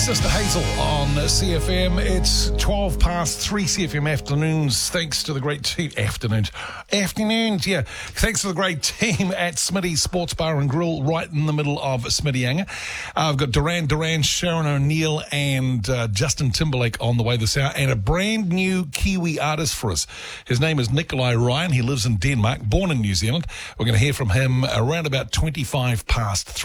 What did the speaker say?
Sister Hazel on CFM. It's 12 past 3 CFM afternoons. Thanks to the great team. Afternoons, yeah. Thanks to the great team at Smitty's Sports Bar and Grill, right in the middle of Smittyanga. I've got Duran, Sharon O'Neill, and Justin Timberlake on the way this hour, and a brand new Kiwi artist for us. His name is Nikolai Ryan. He lives in Denmark, born in New Zealand. We're going to hear from him around about 25 past 3.